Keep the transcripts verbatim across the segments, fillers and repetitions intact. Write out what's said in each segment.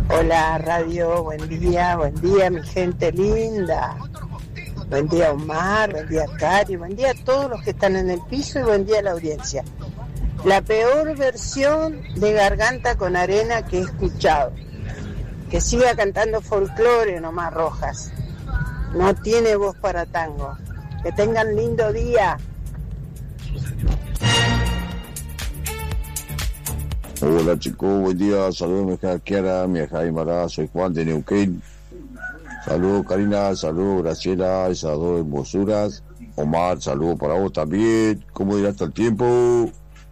Hola radio, buen día, buen día mi gente linda. Buen día Omar, buen día Cari, buen día a todos los que están en el piso y buen día a la audiencia. La peor versión de Garganta con Arena que he escuchado. Que siga cantando folclore nomás, Rojas. No tiene voz para tango. Que tengan lindo día. Hola chicos, buen día, saludos mi hija Kiara, mi hija Aymara, soy Juan de Neuquén. Saludos Karina, saludos Graciela, esas dos hermosuras. Omar, saludos para vos también. ¿Cómo dirá hasta el tiempo?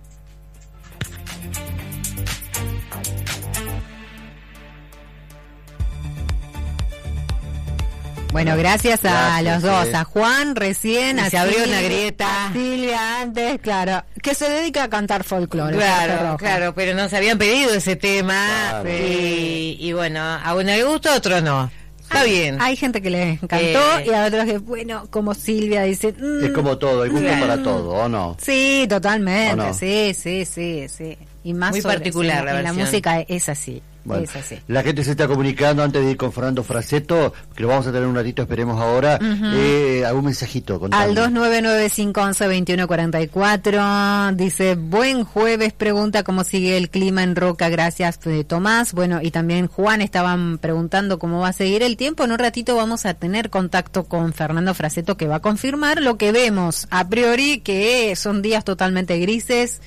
Bueno, gracias a Gracias, los dos, eh. a Juan recién, a se abrió Silvia, una grieta. a Silvia antes, claro, que se dedica a cantar folclore. Claro, claro, pero nos habían pedido ese tema Claro. y, y bueno, a uno le gusta, a otro no. Está Hay- bien. Hay gente que les encantó Eh. y a otros que, bueno, como Silvia dice... mm, Es como todo, hay gusto Claro. para todo, ¿o no? Sí, totalmente, ¿O no? sí, sí, sí, sí. Y más Muy sobre- particular sí, la y la versión. música es así, Bueno, es así. la gente se está comunicando antes de ir con Fernando Fraceto, que lo vamos a tener un ratito, esperemos ahora. eh, algún mensajito. Contame. Al dos nueve nueve cinco once veintiuno cuarenta y cuatro dice, buen jueves, pregunta cómo sigue el clima en Roca, gracias eh, Tomás. Bueno, y también Juan estaban preguntando cómo va a seguir el tiempo. En un ratito vamos a tener contacto con Fernando Fraceto, que va a confirmar lo que vemos a priori, que son días totalmente grises,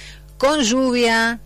con lluvia,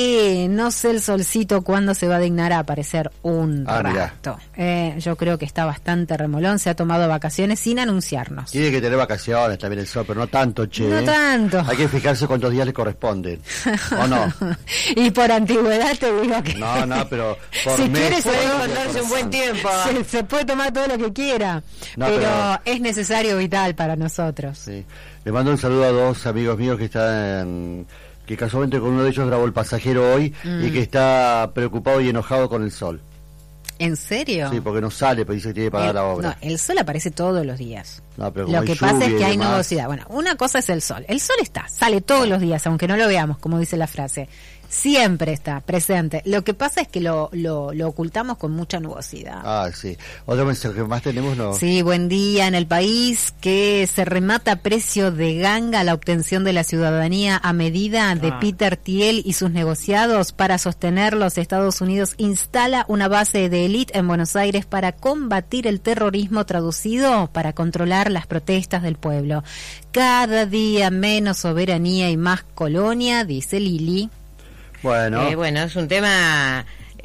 y no sé el solcito cuándo se va a dignar a aparecer un Ah, mirá. rato. Eh, yo creo que está bastante remolón, se ha tomado vacaciones sin anunciarnos. Tiene que tener vacaciones también el sol, pero no tanto, che. No ¿eh? tanto. Hay que fijarse cuántos días le corresponden. ¿O no? Y por antigüedad te digo que... No, no, pero por Si mes, quiere, se ¿cuántos puede días darse un buen corresponden? tiempo. se, se puede tomar todo lo que quiera, No, pero, pero- es necesario vital para nosotros. Sí. Le mando un saludo a dos amigos míos que están... que casualmente con uno de ellos grabó El Pasajero hoy Mm. y que está preocupado y enojado con el sol. ¿En serio? Sí, porque no sale, pero dice que tiene que pagar El- la obra. No, el sol aparece todos los días. No, pero como Lo hay que pasa es lluvia y que hay demás. nubosidad. Bueno, una cosa es el sol. El sol está, sale todos los días, aunque no lo veamos, como dice la frase. Siempre está presente. Lo que pasa es que lo, lo, lo ocultamos con mucha nubosidad. Ah, sí. Otro mensaje más tenemos, ¿no? Sí, buen día en el país, que se remata precio de ganga la obtención de la ciudadanía a medida de Ah. Peter Thiel y sus negociados. Para sostenerlos, Estados Unidos instala una base de élite en Buenos Aires para combatir el terrorismo, traducido para controlar las protestas del pueblo. Cada día menos soberanía y más colonia, dice Lili. Bueno, Eh, bueno, es un tema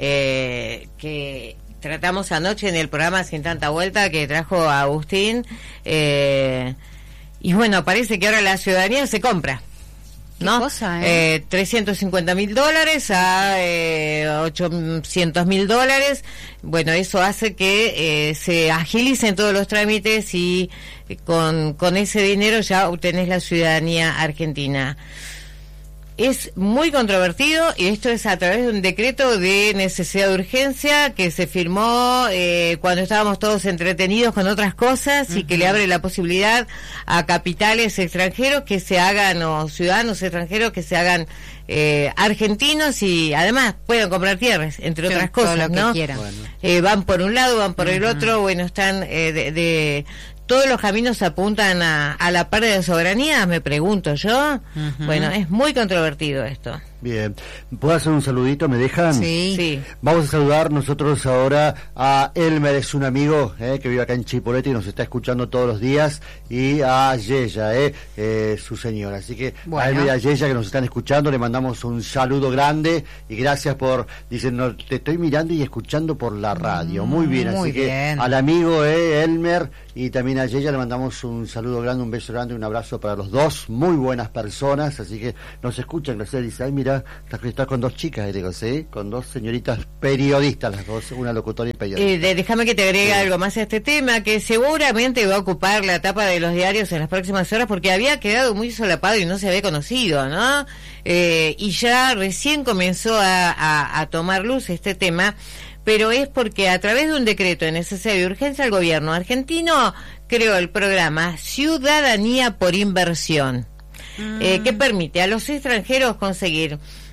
eh, que tratamos anoche en el programa Sin Tanta Vuelta que trajo a Agustín. Eh, y bueno, parece que ahora la ciudadanía se compra. ¿Qué ¿No? cosa, eh? Eh, trescientos cincuenta mil dólares a eh, ochocientos mil dólares. Bueno, eso hace que eh, se agilicen todos los trámites y eh, con, con ese dinero ya obtenés la ciudadanía argentina. Es muy controvertido y esto es a través de un decreto de necesidad de urgencia que se firmó eh, cuando estábamos todos entretenidos con otras cosas y que le abre la posibilidad a capitales extranjeros que se hagan, o ciudadanos extranjeros que se hagan eh, argentinos y además puedan comprar tierras, entre Sí, otras todo cosas, lo que ¿no? quieran. Bueno. Eh, van por un lado, van por el otro, bueno, están eh, de... de todos los caminos apuntan a, a la pérdida de soberanía, me pregunto yo. Ujú. Bueno, es muy controvertido esto. bien. ¿Puedo hacer un saludito? ¿Me dejan? Sí. Sí. Vamos a saludar nosotros ahora a Elmer, es un amigo eh, que vive acá en Chipolete y nos está escuchando todos los días, y a Yeya, eh, eh, su señora. Así que Bueno. a Elmer y a Yeya que nos están escuchando le mandamos un saludo grande y gracias por, dicen, no, te estoy mirando y escuchando por la radio. Muy bien, Muy así bien. que al amigo eh, Elmer y también a Yeya le mandamos un saludo grande, un beso grande, un abrazo para los dos, muy buenas personas, así que nos escuchan, gracias, dice, ay mira, estás, estás con dos chicas, y digo, sí, con dos señoritas periodistas, las dos, una locutora y periodista. Eh, de- déjame que te agregue algo más a este tema, que seguramente va a ocupar la tapa de los diarios en las próximas horas, porque había quedado muy solapado y no se había conocido, ¿no? Eh, y ya recién comenzó a, a, a tomar luz este tema, pero es porque a través de un decreto de necesidad y urgencia el gobierno argentino creó el programa Ciudadanía por Inversión, eh, que permite a los extranjeros conseguir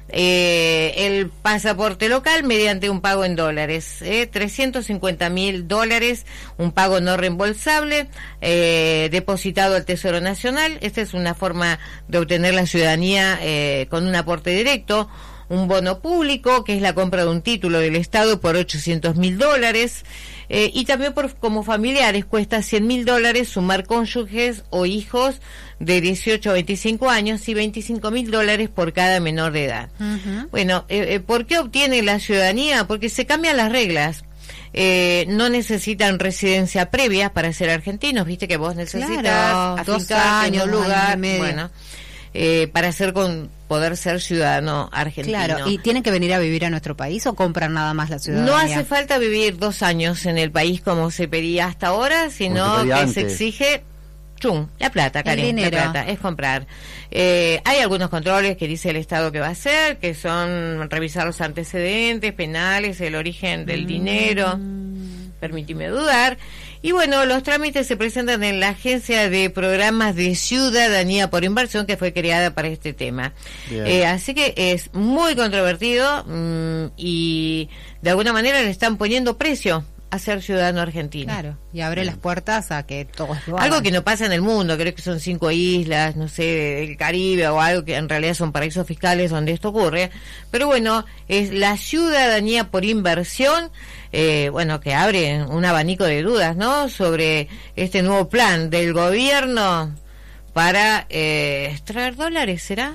eh, el pasaporte local mediante un pago en dólares, eh, trescientos cincuenta mil dólares, un pago no reembolsable, eh, depositado al Tesoro Nacional. Esta es una forma de obtener la ciudadanía eh, con un aporte directo. Un bono público, que es la compra de un título del Estado por ochocientos mil dólares, eh, y también por como familiares cuesta cien mil dólares sumar cónyuges o hijos de dieciocho a veinticinco años y veinticinco mil dólares por cada menor de edad. Uh-huh. Bueno, eh, eh, ¿por qué obtiene la ciudadanía? Porque se cambian las reglas. Eh, no necesitan residencia previa para ser argentinos, viste que vos necesitas claro, dos años, en un lugar, año y medio. Bueno, eh, para ser con poder ser ciudadano argentino. Claro, ¿y tienen que venir a vivir a nuestro país o compran nada más la ciudadanía? No hace falta vivir dos años en el país como se pedía hasta ahora, sino que antes. se exige chum, la plata, Karen, la plata, es comprar. Eh, hay algunos controles que dice el Estado que va a hacer, que son revisar los antecedentes penales, el origen del mm. dinero, permíteme dudar. Y bueno, los trámites se presentan en la Agencia de Programas de Ciudadanía por Inversión, que fue creada para este tema. Eh, así que es muy controvertido mmm, y de alguna manera le están poniendo precio a ser ciudadano argentino. Claro, y abre Bien. las puertas a que todos lo hagan. Algo que no pasa en el mundo, creo que son cinco islas, no sé, del Caribe o algo que en realidad son paraísos fiscales donde esto ocurre. Pero bueno, es la ciudadanía por inversión, eh, bueno, que abre un abanico de dudas, ¿no? Sobre este nuevo plan del gobierno para eh, extraer dólares, ¿será?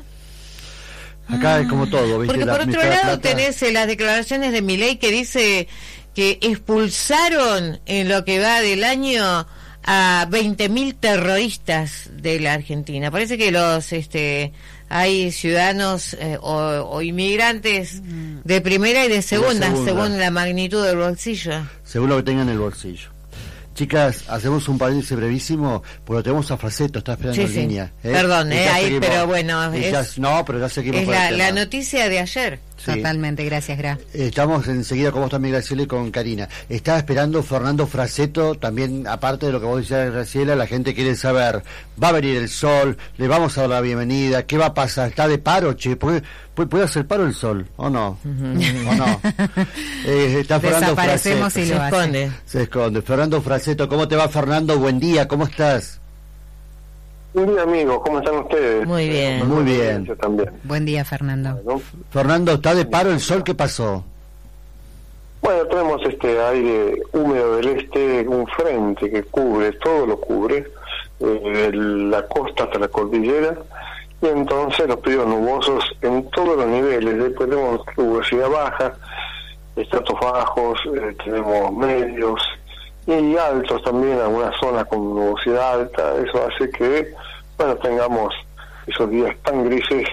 Acá es como todo, ¿viste? Porque la, por otro lado plata... tenés eh, las declaraciones de Milei que dice que expulsaron en lo que va del año a veinte mil terroristas de la Argentina. Parece que los este hay ciudadanos eh, o, o inmigrantes de primera y de segunda, de segunda, según la magnitud del bolsillo. Según lo que tengan en el bolsillo. Chicas, hacemos un paréntesis brevísimo, porque tenemos a Fraceto, está esperando sí, en sí. línea. ¿eh? Perdón, eh, ahí, seguimos, pero bueno. Es, ya, no, pero ya seguimos. Es la, la noticia de ayer. Sí. Totalmente, gracias, Gra. Estamos enseguida con vos también, Graciela, y con Karina. Estaba esperando Fernando Fraceto, también, aparte de lo que vos decías, Graciela, la gente quiere saber, va a venir el sol, le vamos a dar la bienvenida, ¿qué va a pasar? ¿Está de paro, che? ¿Puede, puede, puede hacer paro el sol? ¿O no? Uh-huh. ¿O no? Eh, está Fernando Desaparecemos Fraceto. y lo Se esconde. Se esconde. Fernando Fraceto, ¿cómo te va, Fernando? Buen día, ¿cómo estás? Buen día, amigos, ¿cómo están ustedes? Muy bien. Muy bien. Yo también. Buen día, Fernando. Bueno, Fernando, ¿está de paro el sol? ¿Qué pasó? bueno, tenemos este aire húmedo del este, un frente que cubre, todo lo cubre, eh, la costa hasta la cordillera, y entonces los periodos nubosos en todos los niveles. Después tenemos nubosidad baja, estratos bajos, eh, tenemos medios y altos también, algunas zonas con nubosidad alta. Eso hace que, bueno, tengamos esos días tan grises,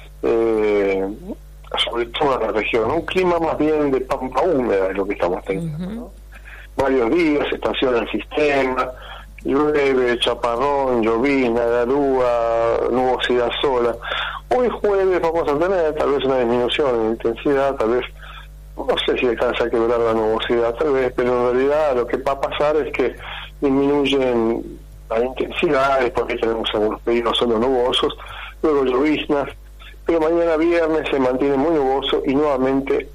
eh, sobre todo en la región. Un clima más bien de pampa húmeda es lo que estamos teniendo, uh-huh. ¿no? Varios días se estaciona el sistema, llueve, chaparrón, llovina, garúa, nubosidad sola. Hoy jueves vamos a tener tal vez una disminución en intensidad, tal vez, no sé si alcanza a quebrar la nubosidad, tal vez, pero en realidad lo que va a pasar es que disminuyen las intensidades, porque tenemos algunos periodos solo nubosos, luego lloviznas, pero mañana viernes se mantiene muy nuboso y nuevamente,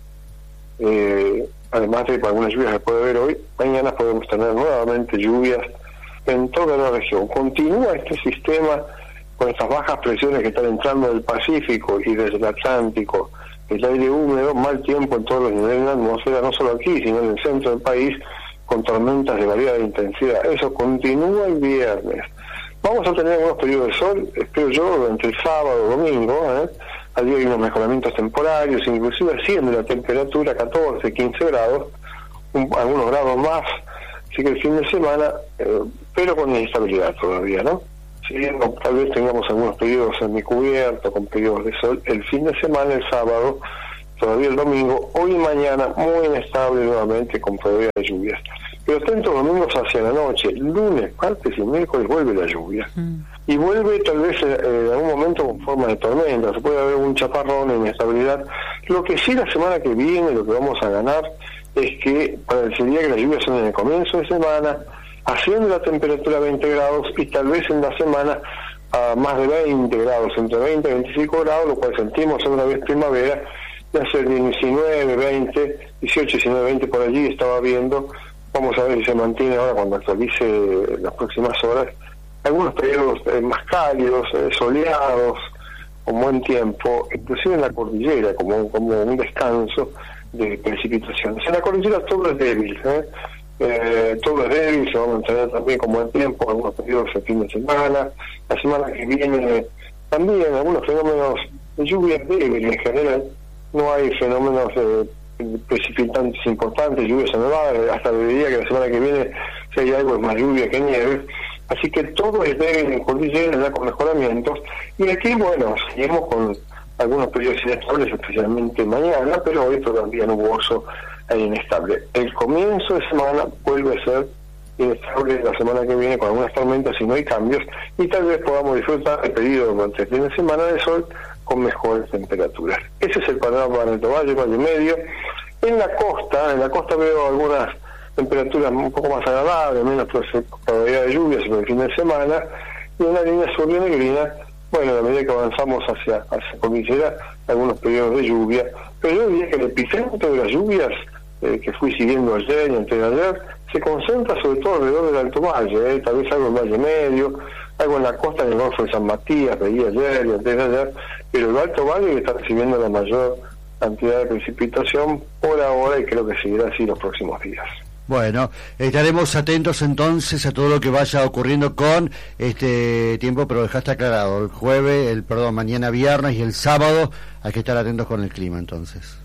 eh, además de algunas lluvias que puede haber hoy, mañana podemos tener nuevamente lluvias en toda la región. Continúa este sistema con estas bajas presiones que están entrando del Pacífico y desde el Atlántico, el aire húmedo, mal tiempo en todos los niveles de la atmósfera, no solo aquí, sino en el centro del país, con tormentas de variada intensidad. Eso continúa el viernes. Vamos a tener algunos periodos de sol, espero yo, durante el sábado, domingo, ¿eh? Allí hay unos mejoramientos temporarios, inclusive asciende la temperatura catorce, quince grados, un, algunos grados más, así que el fin de semana, eh, pero con inestabilidad todavía, ¿no? Si bien no, tal vez tengamos algunos periodos semicubiertos, con periodos de sol, el fin de semana, el sábado, todavía el domingo, hoy y mañana, muy inestable nuevamente, con probabilidad de lluvias. Pero atentos domingos hacia la noche, lunes, martes y miércoles vuelve la lluvia. Mm. Y vuelve tal vez eh, en algún momento con forma de tormenta, se puede haber un chaparrón, inestabilidad. Lo que sí la semana que viene, lo que vamos a ganar, es que parecería que las lluvias son en el comienzo de semana, haciendo la temperatura a veinte grados, y tal vez en la semana a más de veinte grados, entre veinte y veinticinco grados, lo cual sentimos una vez primavera, ya ser diecinueve, veinte, dieciocho, diecinueve, veinte por allí estaba viendo. Vamos a ver si se mantiene ahora cuando actualice las próximas horas. Algunos periodos eh, más cálidos, eh, soleados, con buen tiempo, inclusive en la cordillera, como, como un descanso de precipitaciones. En la cordillera todo es débil, ¿eh? Eh, todo es débil, se va a mantener también con buen tiempo, algunos periodos el fin de semana. La semana que viene también algunos fenómenos de lluvia débil en general. No hay fenómenos eh, precipitantes importantes, lluvias nevadas, hasta debería que la semana que viene si hay algo es más lluvia que nieve. Así que todo es débil en cordillera, ya con mejoramientos. Y aquí, bueno, seguimos con algunos periodos inestables, especialmente mañana, pero hoy todavía nuboso e inestable. El comienzo de semana vuelve a ser inestable la semana que viene con algunas tormentas si no hay cambios, y tal vez podamos disfrutar el periodo durante el fin de semana de sol con mejores temperaturas. Ese es el panorama para Alto Valle, Valle Medio. En la costa, en la costa veo algunas temperaturas un poco más agradables, menos probabilidad de lluvias sobre el fin de semana, y en la línea sur-negrina, bueno, a medida que avanzamos hacia, hacia cordillera, algunos periodos de lluvia, pero yo diría que el epicentro de las lluvias eh, que fui siguiendo ayer y antes de ayer, se concentra sobre todo alrededor del Alto Valle, eh, tal vez algo en Valle Medio, algo en la costa del Golfo de San Matías, veía ayer y antes de ayer, pero el Alto Valle está recibiendo la mayor cantidad de precipitación por ahora y creo que seguirá así los próximos días. Bueno, estaremos atentos entonces a todo lo que vaya ocurriendo con este tiempo, pero dejaste aclarado, el jueves, el perdón, mañana viernes y el sábado hay que estar atentos con el clima entonces.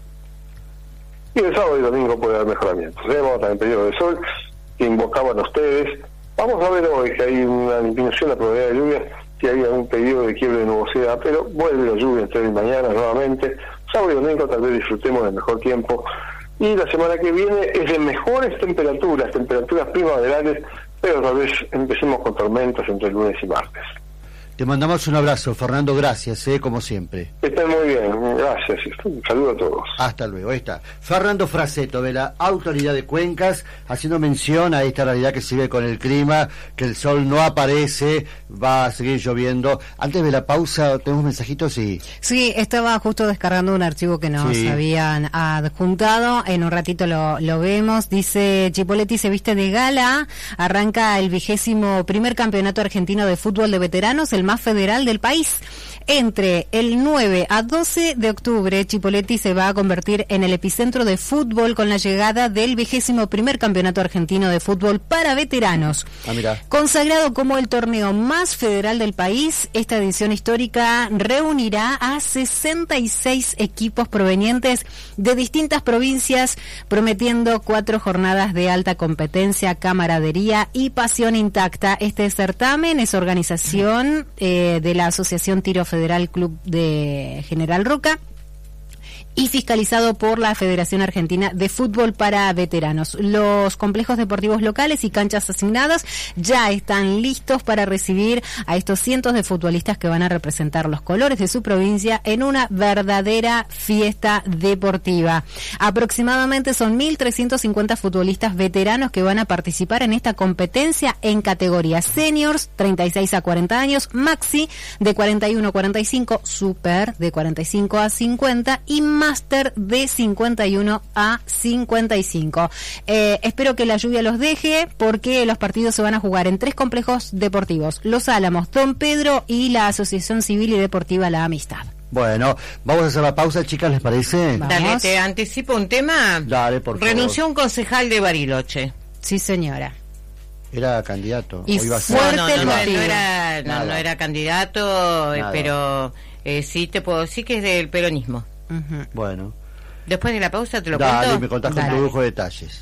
Y el sábado y domingo puede haber mejoramientos, ¿eh? Vamos a tener periodo de sol que invocaban ustedes. Vamos a ver hoy que hay una disminución de la probabilidad de lluvia, que hay algún periodo de quiebre de nubosidad, pero vuelve la lluvia entre hoy y mañana nuevamente. Sábado y domingo tal vez disfrutemos del mejor tiempo. Y la semana que viene es de mejores temperaturas, temperaturas primaverales, pero tal vez empecemos con tormentas entre lunes y martes. Te mandamos un abrazo, Fernando, gracias, eh, como siempre. Que estén muy bien, gracias, un saludo a todos. Hasta luego, ahí está. Fernando Fraseto, de la Autoridad de Cuencas, haciendo mención a esta realidad que sigue con el clima, que el sol no aparece, va a seguir lloviendo. Antes de la pausa, ¿tenemos mensajitos? Sí. Sí, estaba justo descargando un archivo que nos sí. habían adjuntado, en un ratito lo, lo vemos. Dice, Chipoletti se viste de gala, arranca el vigésimo primer campeonato argentino de fútbol de veteranos, el más federal del país. Entre el nueve a doce de octubre, Chipoletti se va a convertir en el epicentro de fútbol con la llegada del vigésimo primer campeonato argentino de fútbol para veteranos. Ah, mira. Consagrado como el torneo más federal del país, esta edición histórica reunirá a sesenta y seis equipos provenientes de distintas provincias, prometiendo cuatro jornadas de alta competencia, camaradería y pasión intacta. Este certamen es organización eh, de la Asociación Tiro Federal Club de General Roca y fiscalizado por la Federación Argentina de Fútbol para Veteranos. Los complejos deportivos locales y canchas asignadas ya están listos para recibir a estos cientos de futbolistas que van a representar los colores de su provincia en una verdadera fiesta deportiva. Aproximadamente son mil trescientos cincuenta futbolistas veteranos que van a participar en esta competencia en categorías seniors, treinta y seis a cuarenta años, maxi de cuarenta y uno a cuarenta y cinco, super de cuarenta y cinco a cincuenta y más máster de cincuenta y uno a cincuenta y cinco. Eh, espero que la lluvia los deje porque los partidos se van a jugar en tres complejos deportivos: Los Álamos, Don Pedro y la Asociación Civil y Deportiva La Amistad. Bueno, vamos a hacer la pausa, chicas, ¿les parece? Vamos. Dale, te anticipo un tema. Dale, por favor. Renunció un concejal de Bariloche. Sí, señora. Era candidato. Y o iba a ser. fuerte no, no, no, no, motivo. no era, no, no era candidato, eh, pero eh, sí te puedo decir que es del peronismo. Uh-huh. Bueno. Después de la pausa te lo Dale, cuento. me contás con Dale. tu lujo de detalles.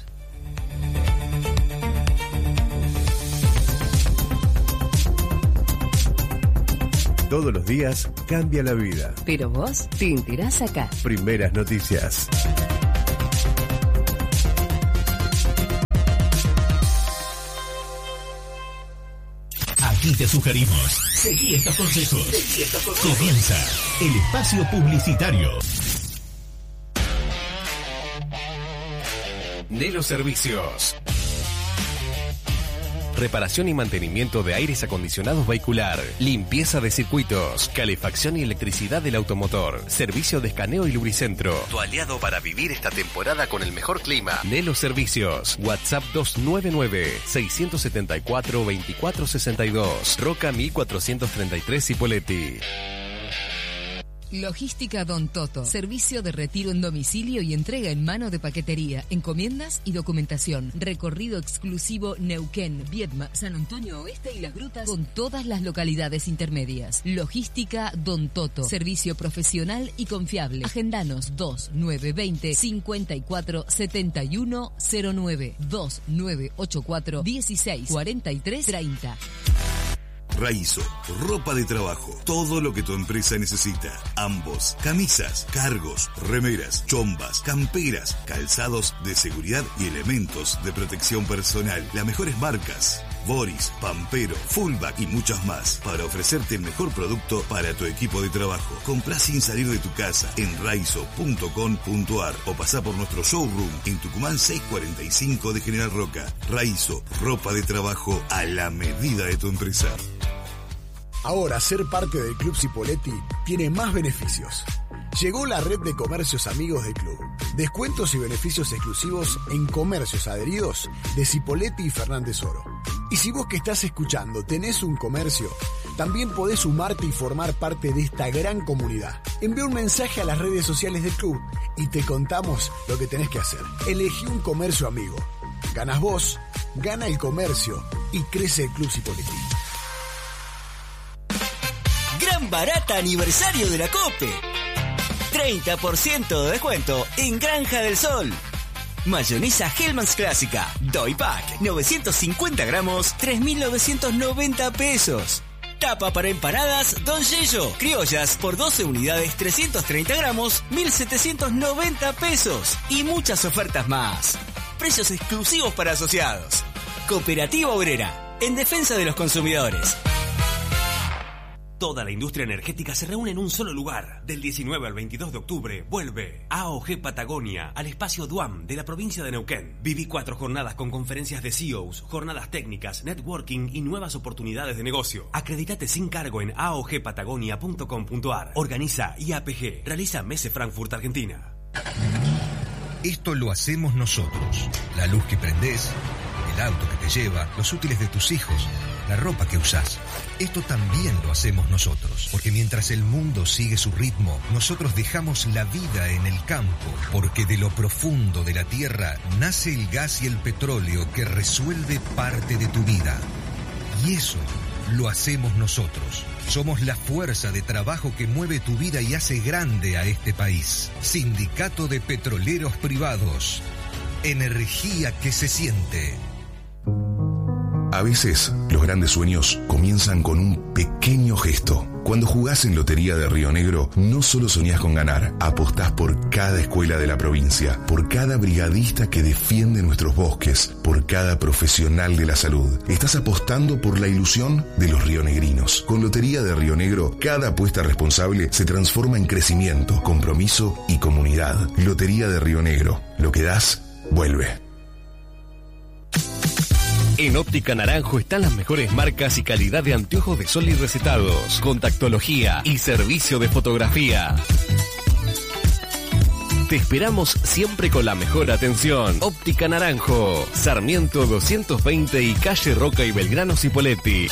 Todos los días cambia la vida. Pero vos te enterás acá. Primeras noticias. Aquí te sugerimos, seguí estos consejos. Seguí estos consejos. Comienza el espacio publicitario. De los servicios. reparación y mantenimiento de aires acondicionados vehicular, limpieza de circuitos, calefacción y electricidad del automotor, servicio de escaneo y lubricentro. Tu aliado para vivir esta temporada con el mejor clima. Nelo Servicios. WhatsApp dos nueve nueve, seis siete cuatro, dos cuatro seis dos. Roca mil cuatrocientos treinta y tres Cipolletti. Logística Don Toto. Servicio de retiro en domicilio y entrega en mano de paquetería, encomiendas y documentación. Recorrido exclusivo Neuquén, Viedma, San Antonio Oeste y Las Grutas con todas las localidades intermedias. Logística Don Toto. Servicio profesional y confiable. Agendanos dos nueve dos cero, cinco cuatro siete uno cero nueve, dos nueve ocho cuatro, dieciséis cuarenta y tres treinta. Raizo, ropa de trabajo, todo lo que tu empresa necesita. Ambos, camisas, cargos, remeras, chombas, camperas, calzados de seguridad y elementos de protección personal. Las mejores marcas, Boris, Pampero, Fullback y muchas más, para ofrecerte el mejor producto para tu equipo de trabajo. Comprá sin salir de tu casa en raizo punto com punto ar o pasá por nuestro showroom en Tucumán seiscientos cuarenta y cinco de General Roca. Raizo, ropa de trabajo a la medida de tu empresa. Ahora ser parte del Club Cipolletti tiene más beneficios. Llegó la red de comercios amigos del club. Descuentos y beneficios exclusivos en comercios adheridos de Cipolletti y Fernández Oro. Y si vos que estás escuchando tenés un comercio, también podés sumarte y formar parte de esta gran comunidad. Envía un mensaje a las redes sociales del club y te contamos lo que tenés que hacer. Elegí un comercio amigo. Ganas vos, gana el comercio y crece el Club Cipolletti. Gran barata aniversario de la COPE. treinta por ciento de descuento en Granja del Sol. Mayonesa Hellmann's Clásica, Doy Pack, novecientos cincuenta gramos, tres mil novecientos noventa pesos. Tapa para empanadas Don Yello, criollas por doce unidades, trescientos treinta gramos, mil setecientos noventa pesos. Y muchas ofertas más. Precios exclusivos para asociados. Cooperativa Obrera, en defensa de los consumidores. Toda la industria energética se reúne en un solo lugar. Del diecinueve al veintidós de octubre vuelve A O G Patagonia al espacio Duam de la provincia de Neuquén. Viví cuatro jornadas con conferencias de C E Os, jornadas técnicas, networking y nuevas oportunidades de negocio. Acredítate sin cargo en a o g patagonia punto com punto ar. Organiza I A P G. Realiza Messe Frankfurt, Argentina. Esto lo hacemos nosotros. La luz que prendés, el auto que te lleva, los útiles de tus hijos, la ropa que usás. Esto también lo hacemos nosotros, porque mientras el mundo sigue su ritmo, nosotros dejamos la vida en el campo, porque de lo profundo de la tierra nace el gas y el petróleo que resuelve parte de tu vida. Y eso lo hacemos nosotros. Somos la fuerza de trabajo que mueve tu vida y hace grande a este país. Sindicato de Petroleros Privados. Energía que se siente. A veces, los grandes sueños comienzan con un pequeño gesto. Cuando jugás en Lotería de Río Negro, no solo soñás con ganar, apostás por cada escuela de la provincia, por cada brigadista que defiende nuestros bosques, por cada profesional de la salud. Estás apostando por la ilusión de los rionegrinos. Con Lotería de Río Negro, cada apuesta responsable se transforma en crecimiento, compromiso y comunidad. Lotería de Río Negro. Lo que das, vuelve. En Óptica Naranjo están las mejores marcas y calidad de anteojos de sol y recetados, contactología y servicio de fotografía. Te esperamos siempre con la mejor atención. Óptica Naranjo, Sarmiento doscientos veinte y calle Roca y Belgrano Cipolletti.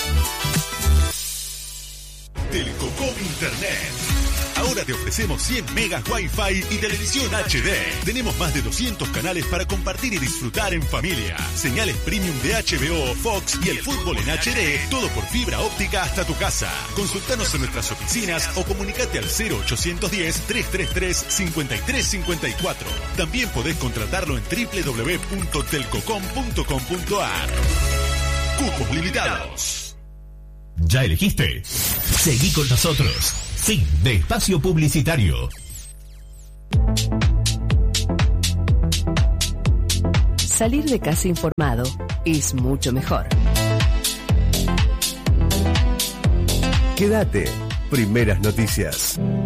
Telcocom Internet. Ahora te ofrecemos cien megas Wi-Fi y televisión H D. Tenemos más de doscientos canales para compartir y disfrutar en familia. Señales premium de H B O, Fox y el fútbol en H D. Todo por fibra óptica hasta tu casa. Consultanos en nuestras oficinas o comunicate al cero ochocientos diez, trescientos treinta y tres, cincuenta y tres cincuenta y cuatro. También podés contratarlo en doble u doble u doble u punto telcocom punto com punto ar. Cupos limitados. ¿Ya elegiste? Seguí con nosotros. Fin de espacio publicitario. Salir de casa informado es mucho mejor. Quédate. Primeras noticias.